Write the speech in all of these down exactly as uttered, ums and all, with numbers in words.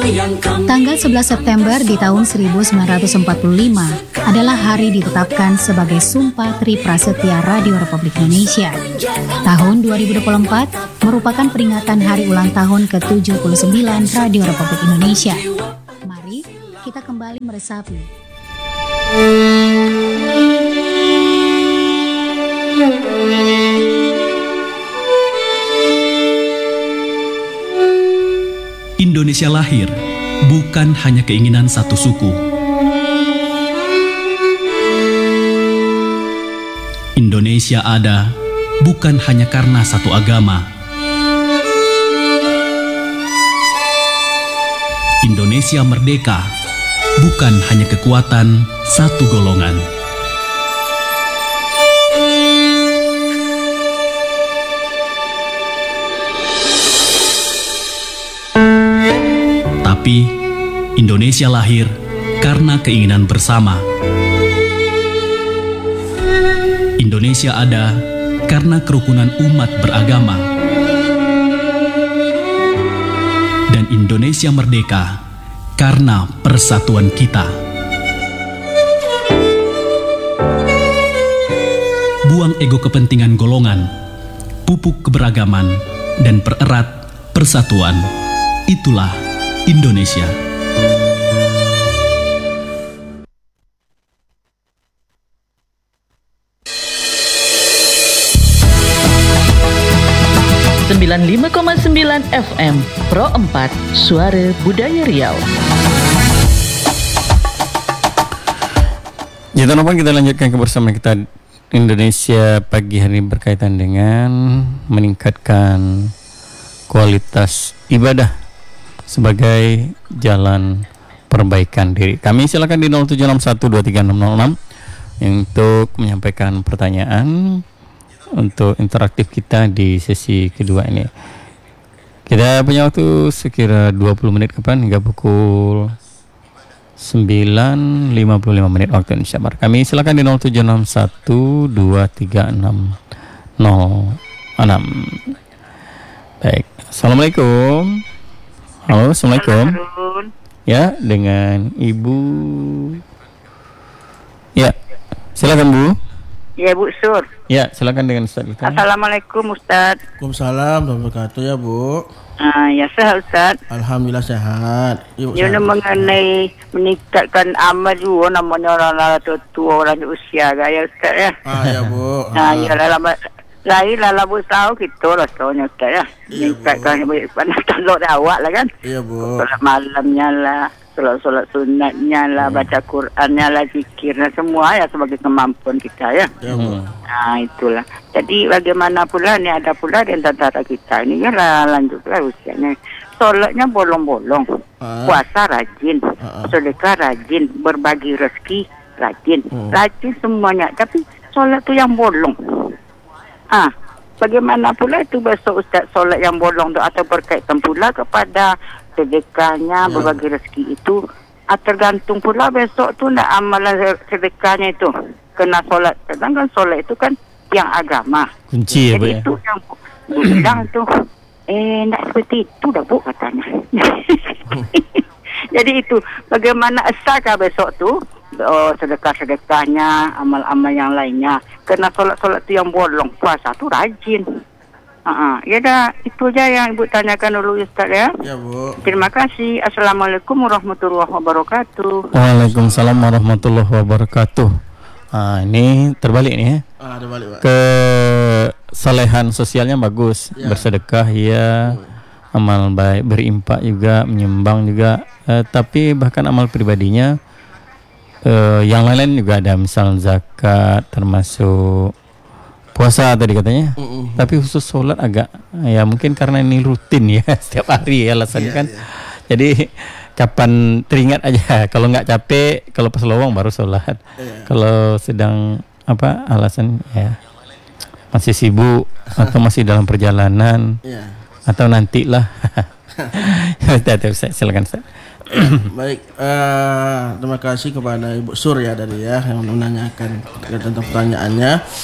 Tanggal sebelas September di tahun seribu sembilan ratus empat puluh lima adalah hari ditetapkan sebagai Sumpah Tri Prasetya Radio Republik Indonesia. Tahun dua ribu dua puluh empat merupakan peringatan hari ulang tahun ke tujuh puluh sembilan Radio Republik Indonesia. Mari kita kembali meresapi. Indonesia lahir bukan hanya keinginan satu suku. Indonesia ada bukan hanya karena satu agama. Indonesia merdeka bukan hanya kekuatan satu golongan. Tapi Indonesia lahir karena keinginan bersama. Indonesia ada karena kerukunan umat beragama. Dan Indonesia merdeka karena persatuan kita. Buang ego kepentingan golongan, pupuk keberagaman, dan pererat persatuan. Itulah Indonesia. sembilan puluh lima koma sembilan F M Pro empat Suara Budaya Riau. Ya, teman-teman, kita lanjutkan kebersamaan kita Indonesia pagi hari ini berkaitan dengan meningkatkan kualitas ibadah sebagai jalan perbaikan diri. Kami silakan di nol tujuh enam satu dua tiga enam nol enam untuk menyampaikan pertanyaan untuk interaktif kita di sesi kedua ini. Kita punya waktu sekira dua puluh menit ke depan hingga pukul sembilan lima puluh lima menit waktu Indonesia Barat. Kami silakan di nol tujuh enam satu dua tiga enam nol enam. Baik, Assalamualaikum. Halo, Assalamualaikum. Ya, dengan Ibu. Ya, silakan Bu. Ya, Bu Sur. Ya, silakan dengan Ustaz kita. Assalamualaikum Ustaz. Waalaikumsalam warahmatullahi wabarakatuh ya Bu. Ah, ya sehat Ustaz. Alhamdulillah sehat. Ibu Ini mengenai meningkatkan amal juga namanya orang-orang tua, orang usia gaya Ustaz ya. Ah ya Bu. Nah, ya lama lain lah Bu tahu kita rasanya Ustaz ya. Meningkatkan panas telur awak lah kan. Iya Bu. Solat malamnya lah, solat-solat sunatnya lah, hmm. baca Qurannya lah, zikirnya semua ya sebagai kemampuan kita ya. Iya Bu. Nah itulah. Jadi bagaimana pula ni ada pula di antara kita ini kan lanjutlah usianya. Solatnya bolong-bolong, ah. puasa rajin, ah. sedekah rajin, berbagi rezeki rajin, hmm. rajin semuanya. Tapi solat tu yang bolong. Ah, bagaimana pula itu besok Ustaz solat yang bolong tu atau berkaitan pula kepada sedekahnya, ya. Berbagi rezeki itu ah, tergantung pula besok tu nak amalan sedekahnya itu kena solat. Sedangkan solat itu kan yang agama. Kunci ya Bu ya. Itu yang Bu bilang tu eh nak seperti itu dah Bu katanya. Jadi itu bagaimana asakah besok tu oh, sedekah-sedekahnya, amal-amal yang lainnya. Kena solat-solat tu yang bolong, puasa tu rajin. Uh-huh. Ya dah, itu aja yang Ibu tanyakan dulu Ustaz ya. Ya Bu. Terima kasih. Assalamualaikum warahmatullahi wabarakatuh. Waalaikumsalam warahmatullahi wabarakatuh. Ah, ini terbalik nih ya. Ah, terbalik Pak. Kesalehan sosialnya bagus, ya. Bersedekah ya, amal baik, berimpak juga, menyumbang juga. Eh, tapi bahkan amal pribadinya Uh, yang lain-lain juga ada, misal zakat, termasuk puasa tadi katanya. Uh-uh. Tapi khusus sholat agak ya mungkin karena ini rutin ya setiap hari ya alasannya yeah, kan. Yeah. Jadi kapan teringat aja. Kalau nggak capek, kalau pas lowong baru sholat. Yeah. Kalau sedang apa alasan ya masih sibuk atau masih dalam perjalanan yeah. atau nantilah. Silakan Ustaz. Baik, uh, terima kasih kepada Ibu Sur ya dari ya yang menanyakan tentang pertanyaannya.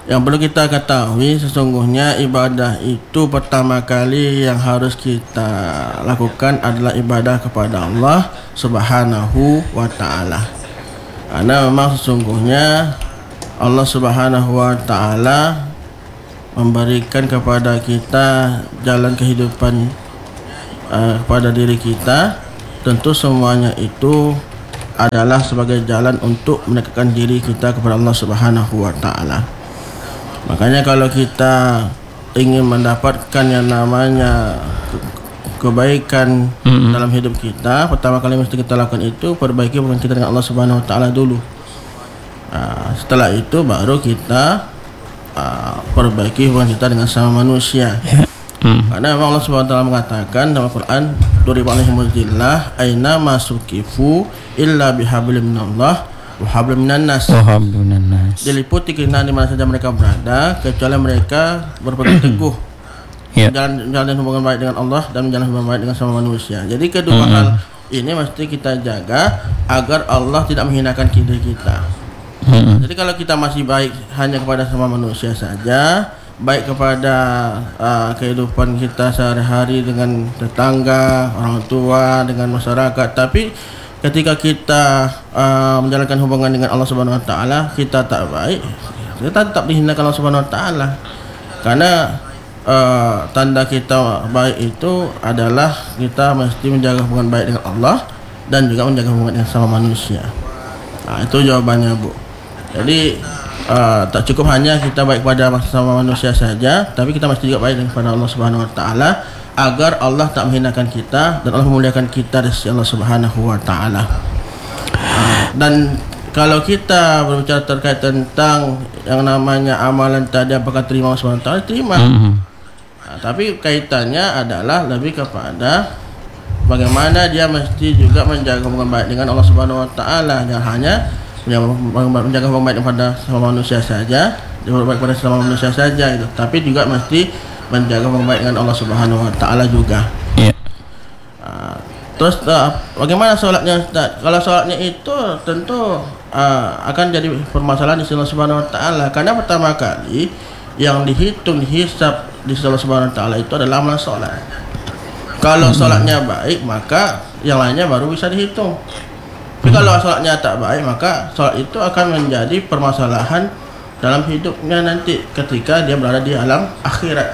Yang perlu kita ketahui sesungguhnya ibadah itu pertama kali yang harus kita lakukan adalah ibadah kepada Allah Subhanahu wa taala. Karena memang sesungguhnya Allah Subhanahu wa taala memberikan kepada kita jalan kehidupan uh, kepada diri kita. Tentu semuanya itu adalah sebagai jalan untuk mendekatkan diri kita kepada Allah Subhanahu wa taala. Makanya kalau kita ingin mendapatkan yang namanya kebaikan mm-hmm. dalam hidup kita, pertama kali mesti kita lakukan itu perbaiki hubungan kita dengan Allah Subhanahu wa taala dulu. Nah, setelah itu baru kita uh, perbaiki hubungan kita dengan sama manusia. Yeah. Mm. Karena memang Allah Subhanahu wa taala mengatakan dalam Al-Qur'an, "Duriba alaihimul zillah aina masukifu illa bihablin minallah wa hablum minan nas." Diliputi kehinaan di mana saja mereka berada kecuali mereka berpegang teguh yeah. jalan jalan hubungan baik dengan Allah dan jalan hubungan baik dengan sama manusia. Jadi kedua mm-hmm. hal ini mesti kita jaga agar Allah tidak menghinakan diri kita. Mm-hmm. Jadi kalau kita masih baik hanya kepada sama manusia saja, baik kepada uh, kehidupan kita sehari-hari dengan tetangga, orang tua, dengan masyarakat, tapi ketika kita uh, menjalankan hubungan dengan Allah Subhanahu wa taala kita tak baik, kita tetap dihinakan Allah Subhanahu wa taala. Karena uh, tanda kita baik itu adalah kita mesti menjaga hubungan baik dengan Allah dan juga menjaga hubungan dengan sama manusia. Nah, itu jawabannya, Bu. Jadi uh, tak cukup hanya kita baik kepada sama manusia saja, tapi kita mesti juga baik kepada Allah Subhanahu wa taala agar Allah tak menghinakan kita dan Allah memuliakan kita dari sisi Allah Subhanahu wa taala. Uh, dan kalau kita berbicara terkait tentang yang namanya amalan tadi apakah terima Allah Subhanahu wa taala, terima. Mm-hmm. Nah, tapi kaitannya adalah lebih kepada bagaimana dia mesti juga menjaga hubungan baik dengan Allah Subhanahu wa taala, jangan hanya menjaga hubungan baik kepada sama manusia saja, hubungan baik kepada sama manusia saja itu, tapi juga mesti menjaga hubungan baik dengan Allah Subhanahu wa taala juga. Yeah. Uh, terus uh, bagaimana sholatnya, Ustaz? Kalau sholatnya itu tentu uh, akan jadi permasalahan di sisi Allah Subhanahu wa taala, karena pertama kali yang dihitung dihisab di sisi Allah Subhanahu wa taala itu adalah amal sholat. Kalau mm-hmm. sholatnya baik, maka yang lainnya baru bisa dihitung. Tapi kalau sholatnya tak baik, maka sholat itu akan menjadi permasalahan dalam hidupnya nanti ketika dia berada di alam akhirat.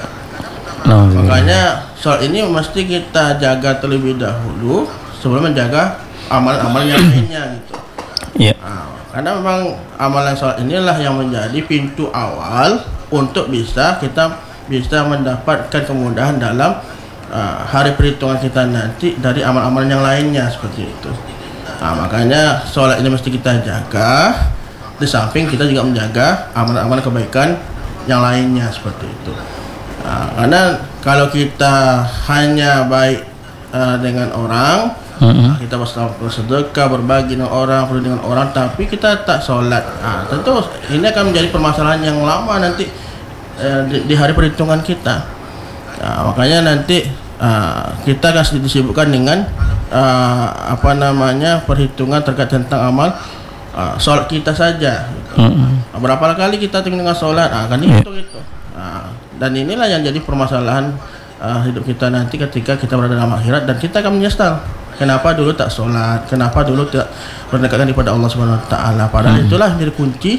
Oh, makanya sholat ini mesti kita jaga terlebih dahulu sebelum menjaga amal-amal yang lainnya gitu. Yeah. Nah, karena memang amalan sholat inilah yang menjadi pintu awal untuk bisa kita bisa mendapatkan kemudahan dalam uh, hari perhitungan kita nanti dari amal-amal yang lainnya seperti itu. Nah, makanya sholat ini mesti kita jaga. Di samping kita juga menjaga amal-amal kebaikan yang lainnya seperti itu. Nah, karena kalau kita hanya baik uh, dengan orang, mm-hmm. nah, kita bersedekah, berbagi dengan orang, peduli dengan orang, tapi kita tak sholat, nah, tentu ini akan menjadi permasalahan yang lama nanti uh, di, di hari perhitungan kita. Nah, makanya nanti uh, kita akan disibukkan dengan Uh, apa namanya perhitungan terkait tentang amal uh, sholat kita saja. Mm-hmm. Berapa kali kita tinggal dengan sholat, nah, akan dihitung itu. Nah, dan inilah yang jadi permasalahan uh, hidup kita nanti ketika kita berada dalam akhirat dan kita akan menyesal. Kenapa dulu tak sholat? Kenapa dulu tidak berdekatan kepada Allah Subhanahu wa taala? Padahal mm-hmm. itulah menjadi kunci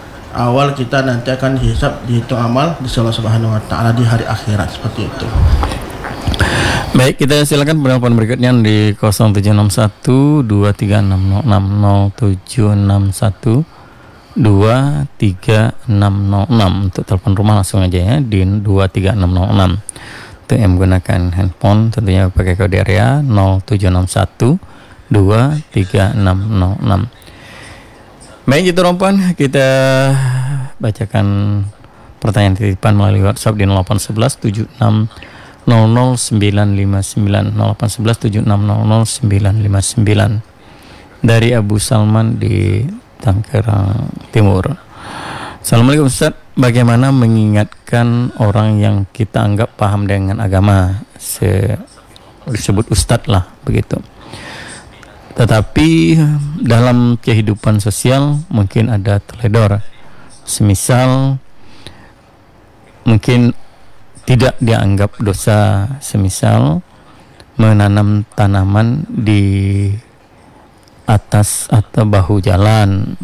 awal kita nanti akan dihisab, dihitung amal di Allah Subhanahu wa taala di hari akhirat seperti itu. Baik, kita silakan penelpon berikutnya di nol tujuh enam satu dua tiga enam nol enam nol tujuh enam satu dua tiga enam nol enam untuk telepon rumah langsung aja ya di dua tiga enam nol enam. Untuk yang menggunakan handphone tentunya pakai kode area nol tujuh enam satu dua tiga enam nol enam. Baik, itu rompan kita bacakan pertanyaan titipan melalui WhatsApp di nol delapan satu satu tujuh enam nol nol sembilan lima sembilan nol delapan satu satu tujuh enam nol nol sembilan lima sembilan dari Abu Salman di Tangerang Timur. Assalamualaikum Ustaz, bagaimana mengingatkan orang yang kita anggap paham dengan agama, Se- disebut Ustadz lah begitu, tetapi dalam kehidupan sosial mungkin ada teledor, semisal mungkin tidak dianggap dosa, semisal menanam tanaman di atas atau bahu jalan,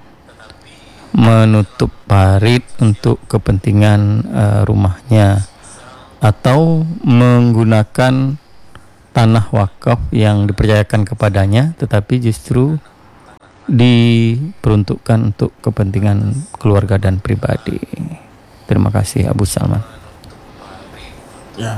menutup parit untuk kepentingan uh, rumahnya, atau menggunakan tanah wakaf yang dipercayakan kepadanya tetapi justru diperuntukkan untuk kepentingan keluarga dan pribadi. Terima kasih Abu Salman. Ya,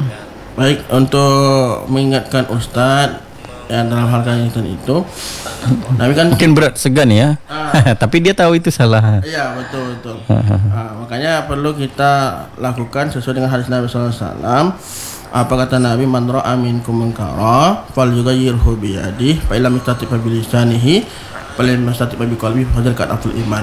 baik, untuk mengingatkan Ustadz ya dalam hal kayak itu, tapi kan mungkin berat segan ya, ah. tapi dia tahu itu salah. Iya, betul betul. Nah, makanya perlu kita lakukan sesuai dengan hadis Nabi Sallallahu Alaihi Wasallam. Apa kata Nabi, man ra'a minkum munkara falyughayyirhu bi yadihi fa illam yastati' bi lisanihi fa lam yastati' bi qalbihi fa dzalika afdalul iman.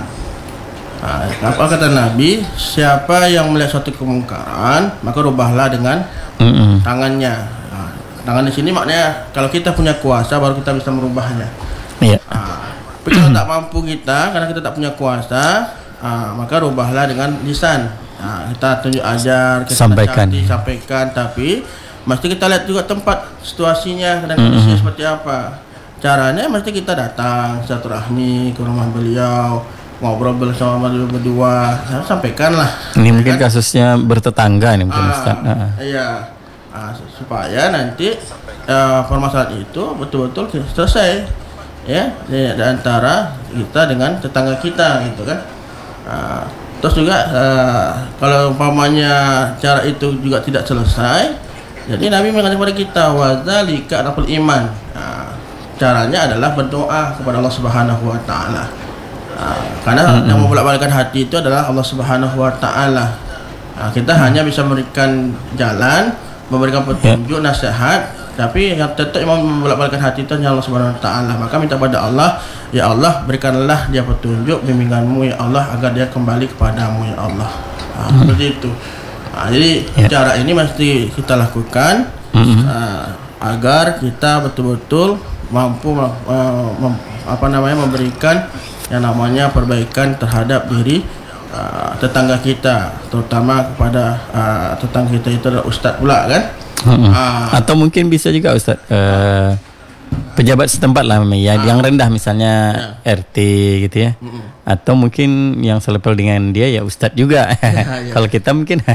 Nah, apa kata Nabi, siapa yang melihat suatu kemungkaran maka rubahlah dengan Mm-mm. tangannya. Nah, tangan di sini maknanya kalau kita punya kuasa baru kita bisa merubahnya. Iya. Nah, tapi kalau tak mampu kita karena kita tak punya kuasa, nah, maka rubahlah dengan lisan. Nah, kita tunjuk ajar, kita sampaikan, nasihati, sampaikan, tapi mesti kita lihat juga tempat situasinya dan kondisinya mm-hmm. seperti apa. Caranya mesti kita datang silaturahmi ke rumah beliau, ngobrol bersama beliau berdua, nah, sampaikanlah. Ini mungkin kan kasusnya bertetangga ini mungkin ah, Ustaz. Ah. Iya, ah, supaya nanti uh, permasalahan itu betul-betul selesai, ya, di, di antara kita dengan tetangga kita, gitu kan. Ah, terus juga uh, kalau umpamanya cara itu juga tidak selesai, jadi Nabi mengatakan kepada kita wadzalika raful iman. Nah, caranya adalah berdoa kepada Allah Subhanahu wa taala. Nah, karena mm-hmm. yang membolak-balikkan hati itu adalah Allah Subhanahu wa taala. Nah, kita mm-hmm. hanya bisa memberikan jalan, memberikan petunjuk, yeah. nasihat, tapi yang tetap yang membolak-balikkan hati itu hanya Allah Subhanahu wa taala. Maka minta pada Allah, ya Allah berikanlah dia petunjuk bimbinganmu ya Allah agar dia kembali kepadamu ya Allah. Nah, hmm. seperti itu. Nah, jadi yeah. cara ini mesti kita lakukan mm-hmm. uh, agar kita betul-betul mampu uh, mem, apa namanya memberikan yang namanya perbaikan terhadap diri uh, tetangga kita, terutama kepada uh, tetangga kita itu adalah ustaz pula kan. Hmm. Ah. Atau mungkin bisa juga Ustaz uh, pejabat setempat lah ya, ah. yang rendah misalnya ya. R T gitu ya. Mm-mm. Atau mungkin yang selevel dengan dia ya Ustaz juga. Ya, ya. Kalau kita mungkin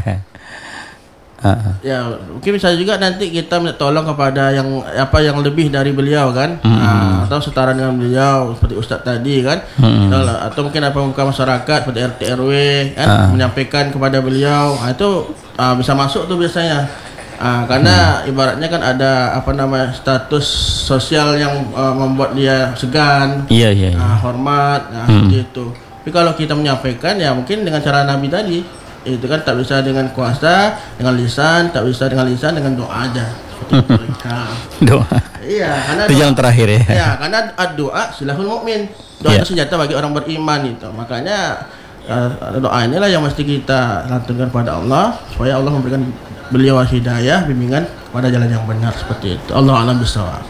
uh. ya mungkin bisa juga nanti kita minta tolong kepada yang apa yang lebih dari beliau kan. Mm-hmm. Ah, atau setara dengan beliau seperti Ustaz tadi kan. Mm-hmm. Atau mungkin apa muka masyarakat seperti R T R W kan, uh. menyampaikan kepada beliau. Nah, itu uh, bisa masuk tuh biasanya. Ah, karena hmm. ibaratnya kan ada apa namanya status sosial yang uh, membuat dia segan, iya, iya, iya. Ah, hormat, nah, hmm. seperti itu. Tapi kalau kita menyampaikan ya mungkin dengan cara Nabi tadi, itu kan tak bisa dengan kuasa, dengan lisan, tak bisa dengan lisan, dengan doa aja. Seperti itu. Nah, doa. Iya, karena itu jalan terakhir ya. Iya, karena doa silahul mukmin. Doa yeah. itu senjata bagi orang beriman itu. Makanya uh, doa inilah yang mesti kita lantunkan pada Allah supaya Allah memberikan beliau hidayah, bimbingan pada jalan yang benar seperti itu. Allah a'lam bishawab.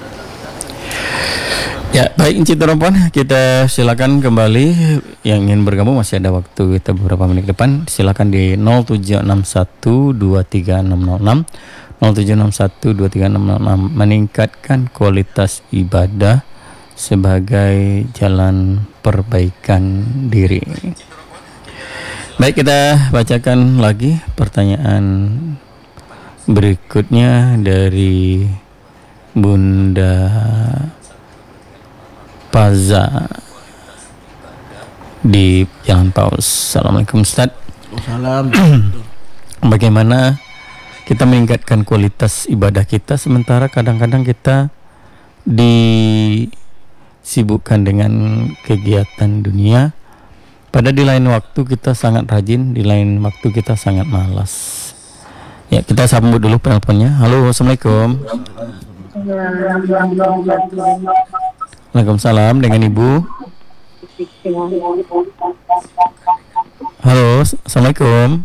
Ya, baik Encik Terompon, kita silakan kembali yang ingin bergabung, masih ada waktu kita beberapa menit ke depan. Silakan di nol tujuh enam satu dua tiga enam nol enam nol tujuh enam satu dua tiga enam nol enam meningkatkan kualitas ibadah sebagai jalan perbaikan diri. Baik, kita bacakan lagi pertanyaan berikutnya dari Bunda Paza di Jalan Paus. Assalamualaikum Ustaz. Assalamualaikum. Bagaimana kita meningkatkan kualitas ibadah kita sementara kadang-kadang kita disibukkan dengan kegiatan dunia, pada di lain waktu kita sangat rajin, di lain waktu kita sangat malas. Ya, kita sambut dulu penelponnya. Halo, Assalamualaikum. Waalaikumsalam, dengan Ibu. Halo, Assalamualaikum.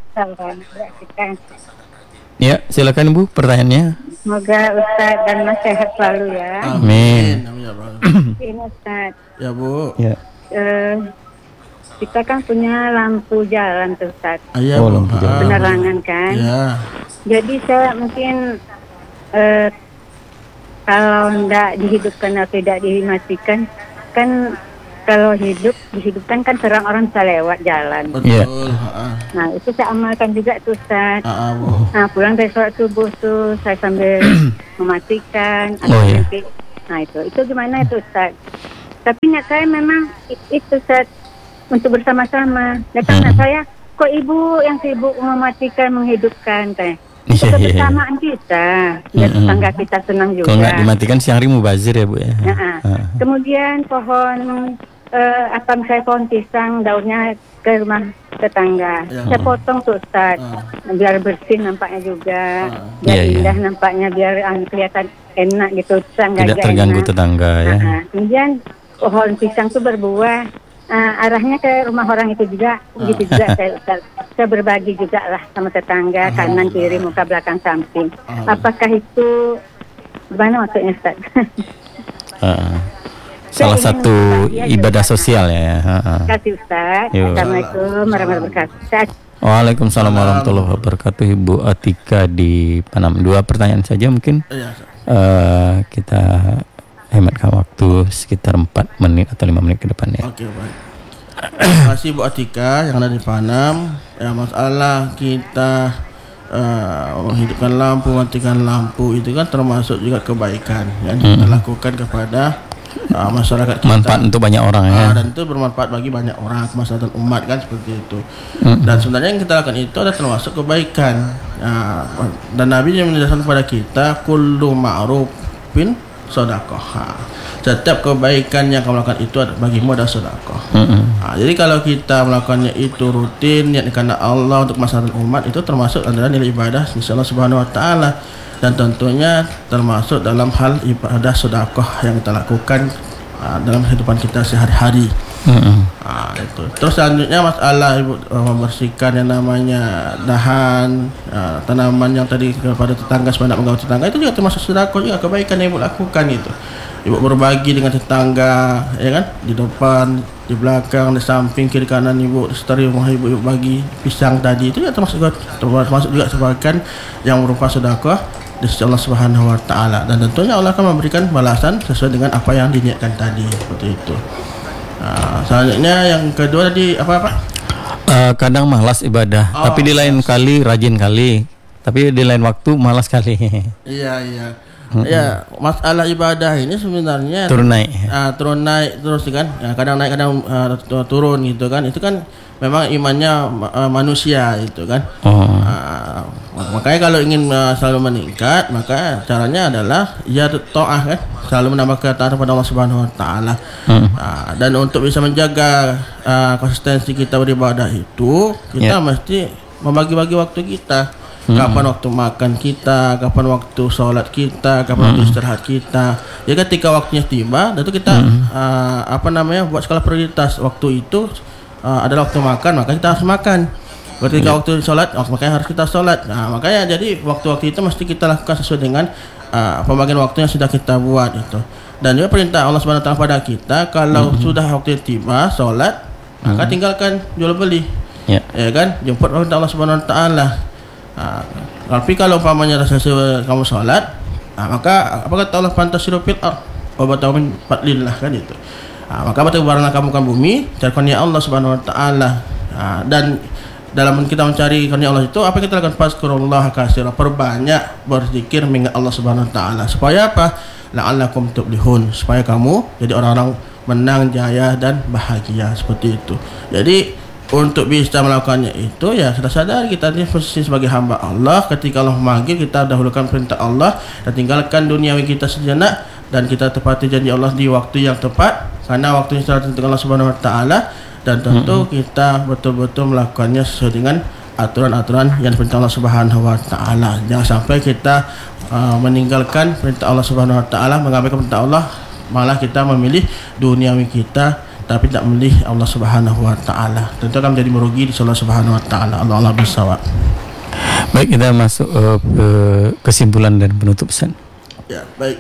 Ya, silakan Ibu, pertanyaannya. Semoga Ustaz dan Mas sehat selalu ya. Amin. Amin. Ini Ustaz. Ya Bu. Ya. Uh, kita kan punya lampu jalan tuh Ustaz. Ayah, Oh, lampu jalan. Penerangan kan. Ya. Jadi saya mungkin eh, kalau tidak dihidupkan atau tidak dimatikan, kan kalau hidup dihidupkan kan terang orang bisa lewat jalan. Betul. Iya. Ha. Nah itu saya amalkan juga tuh Ustaz. Ha, Bu. Nah pulang dari sholat subuh tuh saya sambil mematikan. Oh, atau iya. nanti, nah itu itu gimana itu Ustaz? Tapi niat saya memang i- itu Ustaz untuk bersama-sama. Dan karena Hmm. saya, kok ibu yang sibuk mematikan menghidupkan teh. Iya, iya, iya. Kebersamaan kita, biar Mm-mm. tetangga kita senang juga. Kalau nggak dimatikan siang hari mubazir ya Bu ya. Nah, Ah. kemudian pohon eh, apa misalnya pohon pisang daunnya ke rumah tetangga. Ya. Saya potong tuh Ustaz, Ah. biar bersih nampaknya juga, Ah. biar Iya, iya. indah nampaknya, biar ah, kelihatan enak gitu tetangga. Tidak aja terganggu enak. tetangga ya. Nah, kemudian pohon pisang tuh berbuah. Ah, arahnya ke rumah orang itu juga, begitu juga saya, Ustaz. Saya berbagi juga lah sama tetangga, kanan kiri, muka belakang samping. Apakah itu gimana maksudnya Ustaz? Ah. Salah satu ibadah sosial ya. Ah, ah. Terima kasih Ustaz. Yo. Assalamualaikum warahmatullahi wabarakatuh. Waalaikumsalam warahmatullahi wabarakatuh. Ibu Atika di Panam. Dua pertanyaan saja mungkin. Iya. Eh, kita hematkan waktu sekitar empat menit atau lima menit ke depan ya. Oke, baik. Terima kasih Bu Atika yang ada di Panam. Ya, masalah kita uh, menghidupkan lampu, matikan lampu itu kan termasuk juga kebaikan yang kita lakukan kepada uh, masyarakat kita. Manfaat untuk banyak orang ya. Ah, dan itu bermanfaat bagi banyak orang, kemaslahatan umat kan seperti itu. Dan sebenarnya yang kita lakukan itu adalah termasuk kebaikan. Ah, dan Nabi yang menjelaskan kepada kita kullu ma'rufin sedekah. Setiap kebaikan yang kamu lakukan itu bagimu adalah sedekah. Ah, jadi kalau kita melakukannya itu rutin niat karena Allah untuk kemaslahatan umat, itu termasuk adalah nilai ibadah di Allah Subhanahu wa taala. Dan tentunya termasuk dalam hal ibadah sedekah yang kita lakukan uh, dalam kehidupan kita sehari-hari. Mm-mm. Uh, itu. Terus selanjutnya masalah ibu uh, membersihkan yang namanya dahan uh, tanaman yang tadi kepada tetangga sebanyak mengganggu tetangga, itu juga termasuk sedekah juga, kebaikan yang ibu lakukan itu. Ibu berbagi dengan tetangga, ya kan, di depan, di belakang, di samping, kiri kanan ibu, di sekitar rumah ibu, ibu bagi pisang tadi, itu juga termasuk termasuk juga kebaikan yang merupakan sedekah di sisi Allah Subhanahu wa taala, dan tentunya Allah akan memberikan balasan sesuai dengan apa yang diniatkan tadi, seperti itu. Nah, selanjutnya yang kedua tadi apa Pak? Eh, kadang malas ibadah, Oh, tapi di lain kali rajin kali, tapi di lain waktu malas kali. Iya iya. Ya, masalah ibadah ini sebenarnya Turun naik. uh, turun naik terus kan. Ya, kadang naik kadang uh, turun gitu kan. Itu kan memang imannya uh, manusia itu kan. Oh. Uh, makanya kalau ingin uh, selalu meningkat, maka caranya adalah ya taat kan, selalu menambah ketaatan kepada Allah Subhanahu wa taala. Hmm. Uh, dan untuk bisa menjaga uh, konsistensi kita beribadah itu, kita Ya. mesti membagi-bagi waktu kita. Kapan waktu makan kita, kapan waktu sholat kita, kapan waktu istirahat kita. Ya ketika waktunya tiba, itu kita uh, apa namanya buat skala prioritas. Waktu itu uh, adalah waktu makan, maka kita harus makan. Ketika waktu sholat, oh, makanya harus kita sholat. Nah, makanya jadi waktu-waktu itu mesti kita lakukan sesuai dengan uh, pembagian waktu yang sudah kita buat itu. Dan juga perintah Allah Subhanahu wa taala pada kita, kalau sudah waktu tiba sholat, maka tinggalkan jual beli. Ya. Ya kan? Jemput perintah Allah Subhanahu wa taala. Nah, tapi kalau umpamanya rasa kamu sholat, nah, maka apa kata Allah, fantasiru fil ardh wa bataw min fadlillah kan itu. Nah, maka bertebaranlah kamu kan bumi, cari karunia Allah Subhanahu wa taala. Nah, dan dalam kita mencari karunia Allah itu apa kita lakukan? Fazkurullaha katsira, perbanyak berzikir mengingat Allah Subhanahu wa taala. Supaya apa? La'allakum tuflihun, supaya kamu jadi orang-orang menang, jaya dan bahagia, seperti itu. Jadi untuk bisa melakukannya itu ya kita sadar kita ini posisi sebagai hamba Allah. Ketika Allah memanggil, kita dahulukan perintah Allah dan tinggalkan duniawi kita sejenak, dan kita tepati janji Allah di waktu yang tepat, karena waktunya sudah ditentukan Allah Subhanahu wa taala. Dan tentu kita betul-betul melakukannya sesuai dengan aturan-aturan yang diperintah Allah Subhanahu wa taala. Jangan sampai kita uh, meninggalkan perintah Allah Subhanahu wa taala, mengabaikan perintah Allah, malah kita memilih duniawi kita tapi tak memilih Allah Subhanahu wa taala. Tentu akan menjadi merugi di sisi Allah Subhanahu wa taala. Allah Allah bisawab. Baik, kita masuk uh, ke kesimpulan dan penutup pesan. Ya, baik.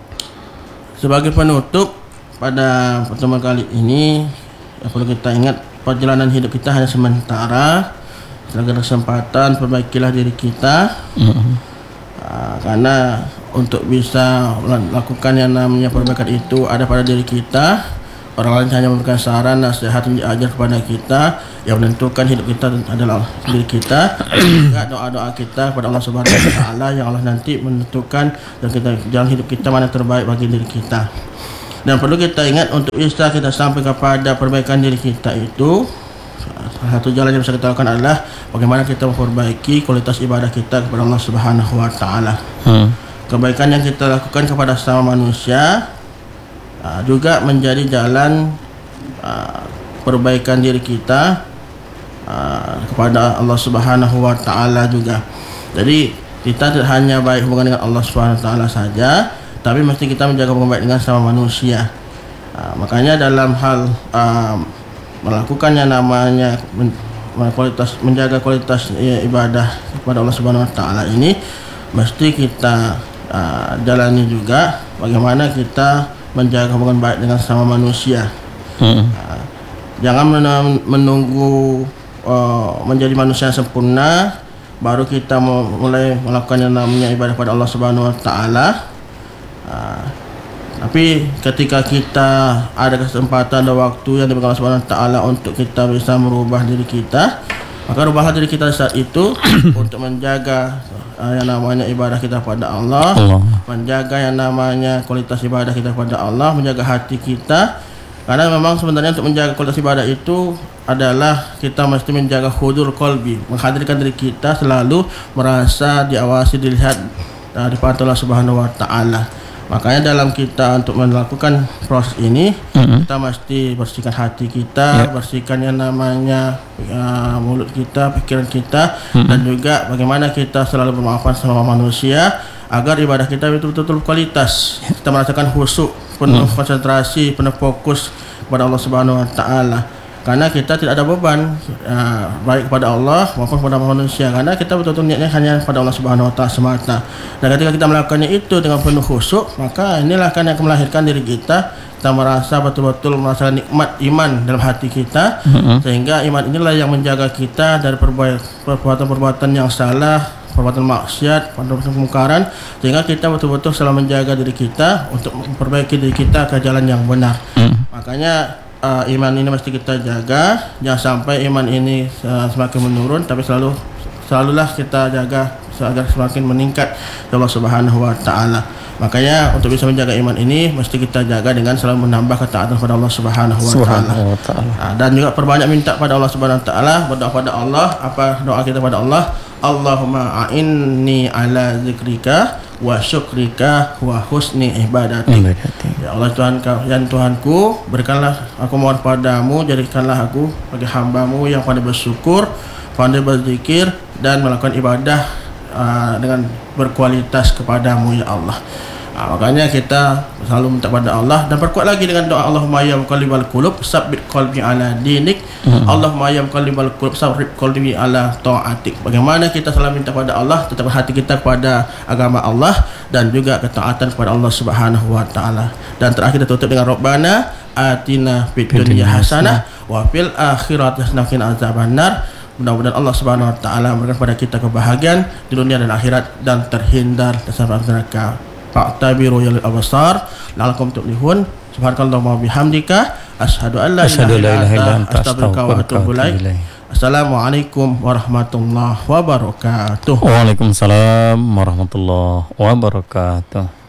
Sebagai penutup pada pertemuan kali ini, yang perlu kita ingat perjalanan hidup kita hanya sementara. Selagi ada kesempatan, perbaikilah diri kita. Mm-hmm. uh, Karena untuk bisa melakukan yang namanya perbaikan itu ada pada diri kita. Orang lain hanya memberikan saran, nasihat, ajar kepada kita. Yang menentukan hidup kita adalah diri kita. Juga doa-doa kita kepada Allah Subhanahu Wa Taala yang Allah nanti menentukan dan kita jalan hidup kita mana terbaik bagi diri kita. Dan perlu kita ingat untuk bisa kita sampai kepada perbaikan diri kita itu, salah satu jalan yang bisa kita lakukan adalah bagaimana kita memperbaiki kualitas ibadah kita kepada Allah Subhanahu Wa Taala. Hmm. Kebaikan yang kita lakukan kepada sesama manusia Uh, juga menjadi jalan uh, perbaikan diri kita uh, kepada Allah Subhanahu Wa Taala juga. Jadi kita tidak hanya baik hubungan dengan Allah Subhanahu Wa Taala saja, tapi mesti kita menjaga hubungan baik dengan sama manusia. Uh, makanya dalam hal uh, melakukan yang namanya men- kualitas menjaga kualitas ya, ibadah kepada Allah Subhanahu Wa Taala ini, mesti kita uh, jalani juga bagaimana kita menjaga hubungan baik dengan sama manusia. Hmm. Uh, jangan men- menunggu uh, menjadi manusia yang sempurna baru kita mau mulai melakukan yang namanya ibadah pada Allah Subhanahu Wa Taala. Uh, tapi ketika kita ada kesempatan dan waktu yang diberikan Allah Subhanahu Wa Taala untuk kita bisa merubah diri kita, maka rubahlah diri kita saat itu untuk menjaga uh, yang namanya ibadah kita pada Allah, Allah, menjaga yang namanya kualitas ibadah kita pada Allah, menjaga hati kita. Karena memang sebenarnya untuk menjaga kualitas ibadah itu adalah kita mesti menjaga hudur qalbi, menghadirkan diri kita selalu merasa diawasi, dilihat, uh, dipantau Allah Subhanahu Wa Taala. Makanya dalam kita untuk melakukan proses ini, mm-hmm. kita mesti bersihkan hati kita, yeah. bersihkan yang namanya uh, mulut kita, pikiran kita, mm-hmm. dan juga bagaimana kita selalu bermaafan sama manusia agar ibadah kita betul-betul kualitas. Kita merasakan khusyuk, penuh mm-hmm. konsentrasi, penuh fokus kepada Allah Subhanahu Wa Taala. Karena kita tidak ada beban uh, baik kepada Allah maupun kepada manusia, karena kita betul-betul niatnya hanya kepada Allah Subhanahu Wa Taala semata. Dan ketika kita melakukannya itu dengan penuh khusyuk, maka inilah kan yang melahirkan diri kita. Kita merasa betul-betul merasakan nikmat iman dalam hati kita, mm-hmm. sehingga iman inilah yang menjaga kita dari perbuatan-perbuatan yang salah, perbuatan maksiat, perbuatan kemungkaran, sehingga kita betul-betul selalu menjaga diri kita untuk memperbaiki diri kita ke jalan yang benar. Mm. Makanya Uh, iman ini mesti kita jaga, jangan sampai iman ini uh, semakin menurun, tapi selalu selalulah kita jaga agar semakin meningkat Allah Subhanahu Wa Taala. Makanya untuk bisa menjaga iman ini mesti kita jaga dengan selalu menambah ketaatan kepada Allah Subhanahu Wa Taala. Uh, dan juga perbanyak minta pada Allah Subhanahu Wa Taala, berdoa pada Allah. Apa doa kita pada Allah? Allahumma a'inni ala zikrika wa syukrika wa husni ibadatik. Ya Allah Tuhan, ya Tuhanku, berikanlah aku mohon padamu, jadikanlah aku sebagai hamba-Mu yang pandai bersyukur, pandai berzikir dan melakukan ibadah uh, dengan berkualitas kepadamu ya Allah. Nah, makanya kita selalu minta pada Allah dan perkuat lagi dengan doa Allahumma ya muqallibal qulub tsabbit qalbi ala dinik. Mm-hmm. Allahumma ya muqallibal qulub tsabbit qalbi ala taatik. Bagaimana kita selalu minta pada Allah, tetap hati kita kepada agama Allah dan juga ketaatan kepada Allah Subhanahu Wa Taala. Dan terakhir kita tutup dengan Rabbana atina fid dunya hasanah wa fil akhirati hasanah wa qina azabannar. Mudah-mudahan Allah Subhanahu Wa Taala memberikan kepada kita kebahagiaan di dunia dan akhirat dan terhindar dari neraka. Fa'tabiru ya lil absar la'allakum tuflihun. Subhanakallahumma wa bihamdika asyhadu an la ilaha illa anta astaghfiruka wa atubu ilaik. Assalamualaikum warahmatullahi wabarakatuh. Waalaikumsalam warahmatullahi wabarakatuh.